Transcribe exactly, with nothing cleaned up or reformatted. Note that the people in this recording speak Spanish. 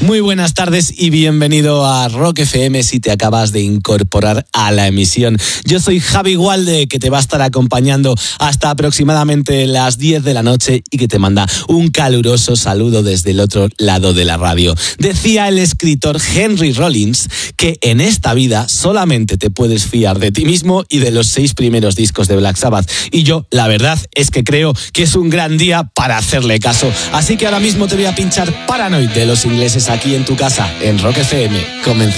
Muy buenas tardes y bienvenido a Rock F M si te acabas de incorporar a la emisión. Yo soy Javi Gualde, que te va a estar acompañando hasta aproximadamente las diez de la noche y que te manda un caluroso saludo desde el otro lado de la radio. Decía el escritor Henry Rollins que en esta vida solamente te puedes fiar de ti mismo y de los seis primeros discos de Black Sabbath. Y yo, la verdad, es que creo que es un gran día para hacerle caso. Así que ahora mismo te voy a pinchar Paranoid de los ingleses aquí en tu casa, en Rock F M. Comenzamos.